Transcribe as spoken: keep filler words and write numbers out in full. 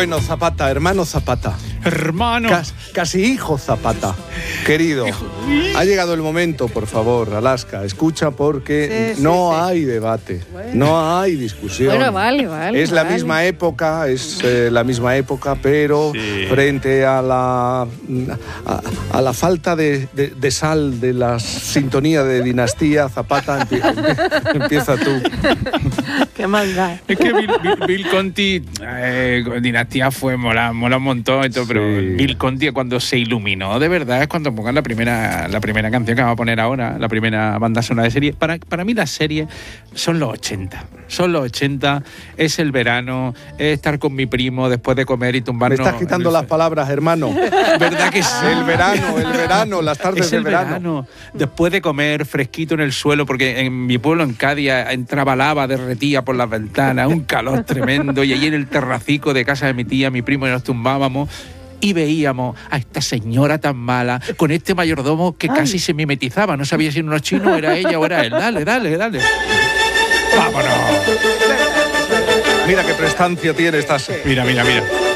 Bueno, Zapata, hermano Zapata. Hermano. Cas, casi hijo Zapata. Querido, ha llegado el momento, por favor, Alaska, escucha porque Sí, sí, no sí. hay debate, Bueno. no hay discusión. Bueno, vale, vale. Es la vale. misma época, es eh, la misma época, pero Sí. frente a la, a, a la falta de, de, de sal de la sintonía de Dinastía, Zapata, empie- empieza tú. Qué manga. Es que Bill, Bill- Bill Conti, eh, Dinastía fue mola, mola un montón, y todo, pero Sí. Bill Conti cuando se iluminó de verdad es cuando pongan la primera, la primera canción que vamos a poner ahora, la primera banda sonora de serie. Para, para mí las series son los ochenta, son los ochenta, es el verano, es estar con mi primo después de comer y Me tumbarnos. estás quitando las palabras, hermano. ¿Verdad que sí? El verano, el verano, las tardes Es del el verano. verano. Después de comer fresquito en el suelo, porque en mi pueblo, en Cádiz, entraba lava, derretía por las ventanas, un calor tremendo, y allí en el terracico de casa de mi tía, mi primo, y nos tumbábamos y veíamos a esta señora tan mala con este mayordomo que casi se mimetizaba. No sabía si era unos chinos, era ella o era él. Dale, dale, dale. ¡Vámonos! Mira qué prestancia tiene esta. Mira, mira, mira.